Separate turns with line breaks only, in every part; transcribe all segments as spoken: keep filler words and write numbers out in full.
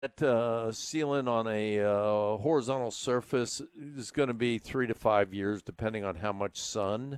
uh, sealant on a uh, horizontal surface is going to be three to five years, depending on how much sun.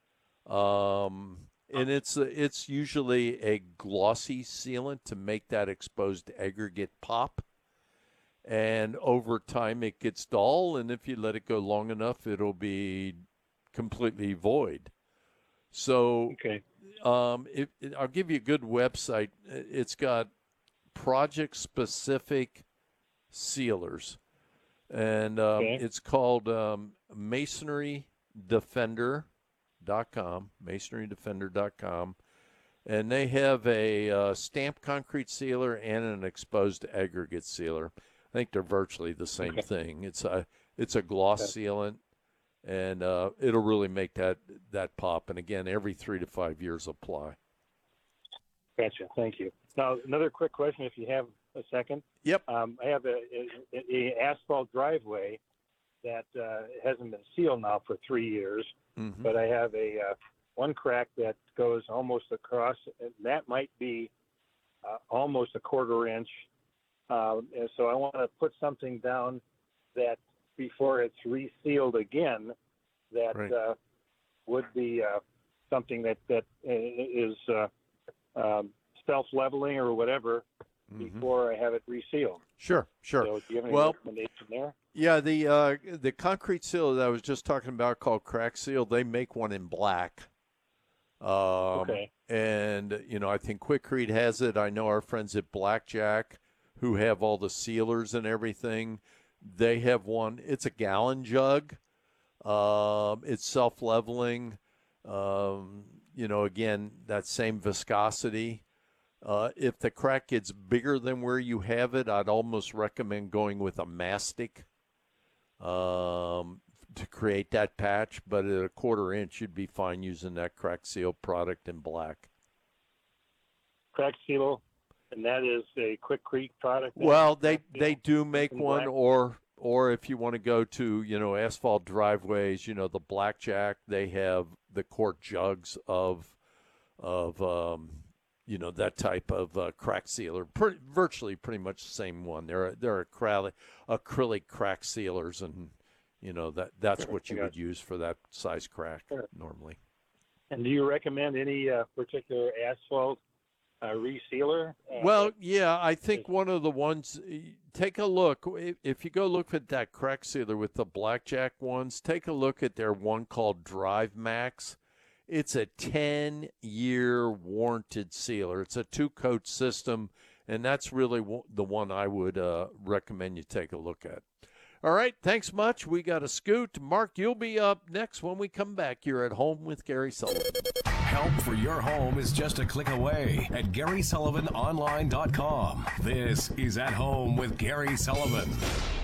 Um, and it's it's usually a glossy sealant to make that exposed aggregate pop. And over time, it gets dull, and if you let it go long enough, it'll be completely void. So,
okay.
um, it, it, I'll give you a good website. It's got project-specific sealers, and um,
Okay.
it's called um, masonry defender dot com, masonry defender dot com, and they have a uh, stamped concrete sealer and an exposed aggregate sealer. I think they're virtually the same
Okay.
thing. It's a it's a gloss
Okay.
sealant, and uh, it'll really make that that pop. And again, every three to five years apply.
Gotcha. Thank you. Now, another quick question, if you have a second.
Yep.
Um, I have a, a, a asphalt driveway that uh, hasn't been sealed now for three years,
mm-hmm.
but I have a uh, one crack that goes almost across, and that might be uh, almost a quarter inch. Um, and so I want to put something down that before it's resealed again, that
right.
uh, would be uh, something that that is uh, um, self-leveling or whatever
mm-hmm.
before I have it resealed.
Sure, sure.
So do you have any
well,
recommendation there?
Yeah, the uh, the concrete seal that I was just talking about called Crack Seal, they make one in black. Um,
okay.
And, you know, I think Quikrete has it. I know our friends at Blackjack who have all the sealers and everything. They have one. It's a gallon jug. Um, it's self-leveling. Um, you know, again, that same viscosity. Uh, if the crack gets bigger than where you have it, I'd almost recommend going with a mastic um, to create that patch. But at a quarter inch, you'd be fine using that Crack Seal product in black.
Crack Seal, and that is a Quikrete product?
Well, they, they do make
in
one,
black?
or or if you want to go to, you know, asphalt driveways, you know, the Blackjack, they have the quart jugs of, of um, you know, that type of uh, crack sealer. Pretty, virtually pretty much the same one. They're, they're acrylic, acrylic crack sealers, and, you know, that that's
Sure,
what you
I
would
got you.
use for that size crack
Sure.
normally.
And do you recommend any uh, particular asphalt uh, resealer? Uh,
Well, yeah, I think one of the ones, take a look. If you go look at that crack sealer with the Blackjack ones, take a look at their one called Drive Max. It's a ten-year warranted sealer. It's a two-coat system, and that's really the one I would uh, recommend you take a look at. All right, thanks much. We got a scoot. Mark, you'll be up next when we come back. You're at Home with Gary Sullivan.
Help for your home is just a click away at Gary Sullivan Online dot com. This is At Home with Gary Sullivan.